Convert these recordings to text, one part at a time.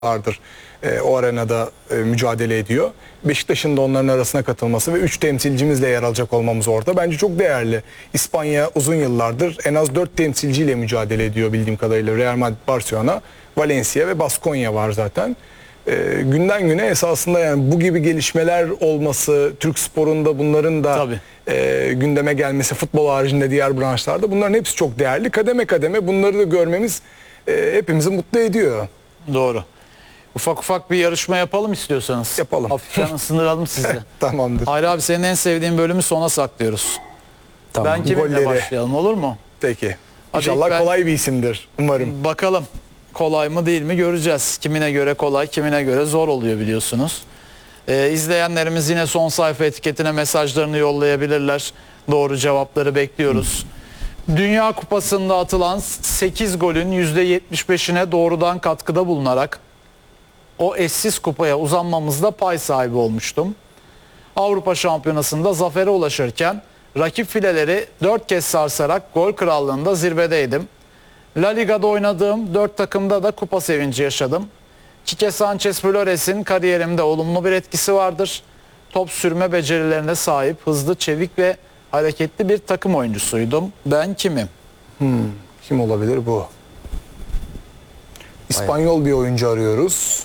vardır. O arenada mücadele ediyor. Beşiktaş'ın da onların arasına katılması ve 3 temsilcimizle yer alacak olmamız orada. Bence çok değerli. İspanya uzun yıllardır en az 4 temsilciyle mücadele ediyor bildiğim kadarıyla. Real Madrid, Barcelona, Valencia ve Baskonya var zaten. Günden güne esasında yani bu gibi gelişmeler olması, Türk sporunda bunların da gündeme gelmesi, futbol haricinde diğer branşlarda, bunların hepsi çok değerli. Kademe kademe bunları da görmemiz hepimizi mutlu ediyor. Doğru. Ufak ufak bir yarışma yapalım istiyorsanız. Yapalım. Hafiften ısındıralım sizi. Tamamdır. Hayri abi, senin en sevdiğin bölümü sona saklıyoruz. Tamam. Ben kiminle Golleri. başlayalım, olur mu? Peki. Hadi İnşallah ben- kolay bir isimdir. Umarım. Bakalım kolay mı değil mi göreceğiz. Kimine göre kolay, kimine göre zor oluyor biliyorsunuz. İzleyenlerimiz yine son sayfa etiketine mesajlarını yollayabilirler. Doğru cevapları bekliyoruz. Dünya Kupası'nda atılan 8 golün %75'ine doğrudan katkıda bulunarak o eşsiz kupaya uzanmamızda pay sahibi olmuştum. Avrupa Şampiyonası'nda zafere ulaşırken rakip fileleri 4 kez sarsarak gol krallığında zirvedeydim. La Liga'da oynadığım 4 takımda da kupa sevinci yaşadım. Quique Sánchez Flores'in kariyerimde olumlu bir etkisi vardır. Top sürme becerilerine sahip, hızlı, çevik ve hareketli bir takım oyuncusuydum. Ben kimim? Kim olabilir bu? İspanyol bir oyuncu arıyoruz.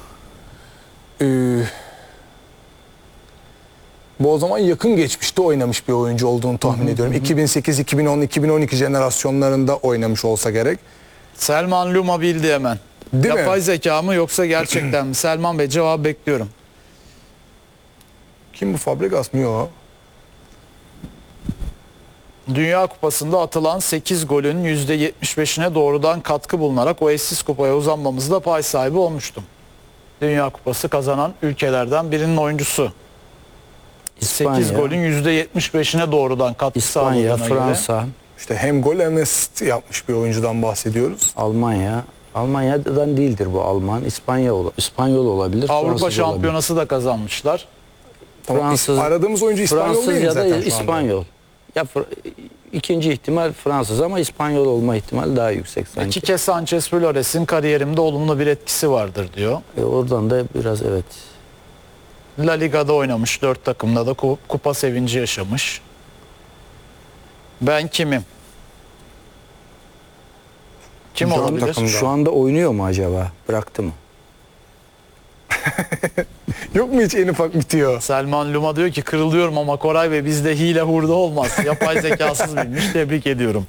Bu o zaman yakın geçmişte oynamış bir oyuncu olduğunu tahmin ediyorum. 2008, 2010, 2012 jenerasyonlarında oynamış olsa gerek. Selman Luma bildi hemen. Değil mi? Yapay zeka mı yoksa gerçekten mi? Selman Bey, cevabı bekliyorum. Kim bu, Fabregas mı o? Dünya Kupası'nda atılan 8 golün %75'ine doğrudan katkı bulunarak o eşsiz kupaya uzanmamızda pay sahibi olmuştum. Dünya Kupası kazanan ülkelerden birinin oyuncusu. 8 golün %75'ine doğrudan katkı İspanya, sağladığına göre. Fransa, İşte hem gol hem asist yapmış bir oyuncudan bahsediyoruz. Almanya. Almanya'dan değildir bu, Alman. İspanyol olabilir. Avrupa Fransız Şampiyonası da kazanmışlar. Tamam, Fransız- aradığımız oyuncu İspanyol Fransız değil mi ya da zaten şu anda? İspanyol. Ya ikinci ihtimal Fransız ama İspanyol olma ihtimali daha yüksek sanki. Quique Sánchez Flores'in kariyerimde olumlu bir etkisi vardır diyor. Oradan da biraz evet. La Liga'da oynamış, 4 takımda da kupa sevinci yaşamış. Ben kimim? Kim Dört olabilir? takımda. Şu anda oynuyor mu acaba? Bıraktı mı? Yok mu hiç en ufak bitiyor? Selman Luma diyor ki kırılıyorum ama Koray Bey, bizde hile hurda olmaz. Yapay zekasız bilmiş, tebrik ediyorum.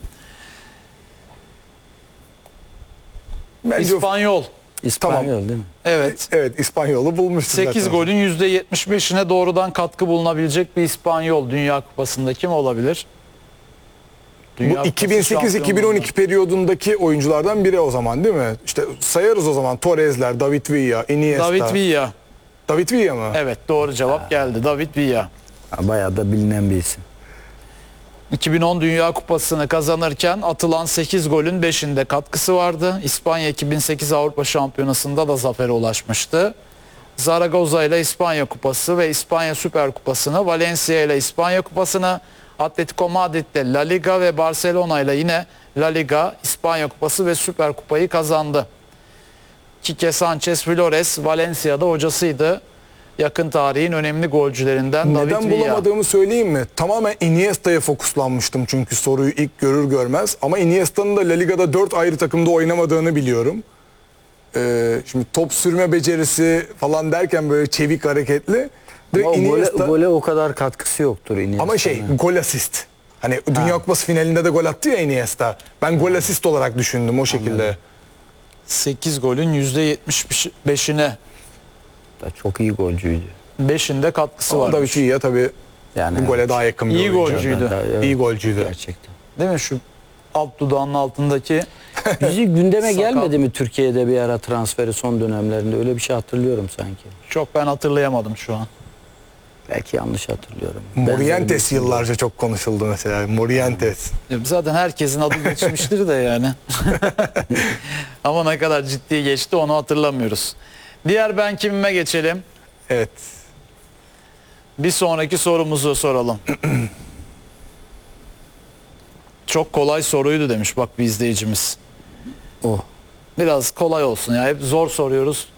Bence İspanyol. İspanyol değil mi? Evet. evet, İspanyol'u bulmuştur 8 zaten. golün %75'ine doğrudan katkı bulunabilecek bir İspanyol Dünya Kupası'nda kim olabilir? Dünya Bu Kupası 2008-2012 şampiyonluğunda. periyodundaki oyunculardan biri o zaman, değil mi? İşte sayarız o zaman: Torres'ler, David Villa, Iniesta. David Villa. David Villa mı? Evet, doğru cevap geldi. David Villa. Bayağı da bilinen bir isim. 2010 Dünya Kupası'nı kazanırken atılan 8 golün 5'inde katkısı vardı. İspanya 2008 Avrupa Şampiyonası'nda da zafere ulaşmıştı. Zaragoza ile İspanya Kupası ve İspanya Süper Kupası'nı, Valencia ile İspanya Kupası'nı, Atletico Madrid'de La Liga ve Barcelona ile yine La Liga, İspanya Kupası ve Süper Kupayı kazandı. Quique Sánchez Flores Valencia'da hocasıydı. Yakın tarihin önemli golcülerinden David Neden Villa. bulamadığımı söyleyeyim mi? Tamamen Iniesta'ya fokuslanmıştım çünkü soruyu ilk görür görmez. Ama Iniesta'nın da La Liga'da 4 ayrı takımda oynamadığını biliyorum. Şimdi top sürme becerisi falan derken böyle çevik, hareketli. Direkt Ama Iniesta, gole o kadar katkısı yoktur Iniesta'nın. ama gol asist. Hani Dünya Kupası finalinde de gol attı ya Iniesta. Ben gol asist olarak düşündüm o şekilde. 8 golün %75'ine Çok iyi golcüydü. 5'inde katkısı Ama var. David Villa tabii Yani bu gole daha yakın bir İyi oyuncu. golcüydü. Evet, İyi golcüydü. gerçekten. Değil mi, şu alt dudağının altındaki? Bizi gündeme Sakal. gelmedi mi Türkiye'de bir ara transferi son dönemlerinde? Öyle bir şey hatırlıyorum sanki. Çok ben hatırlayamadım şu an. Belki yanlış hatırlıyorum. Morientes yıllarca çok konuşuldu mesela. Morientes. Zaten herkesin adı geçmiştir de yani. Ama ne kadar ciddi geçti onu hatırlamıyoruz. Diğer ben kimime geçelim. Evet. Bir sonraki sorumuzu soralım. Çok kolay soruydu demiş bak bir izleyicimiz. Oh. Biraz kolay olsun ya. Hep zor soruyoruz.